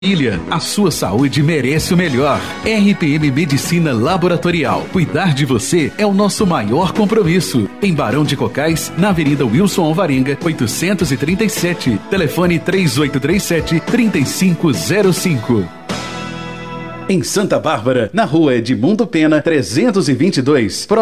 A sua saúde merece o melhor. RPM Medicina Laboratorial. Cuidar de você é o nosso maior compromisso. Em Barão de Cocais, na Avenida Wilson Alvarenga, 837. Telefone 3837-3505. Em Santa Bárbara, na Rua Edmundo Pena, 322.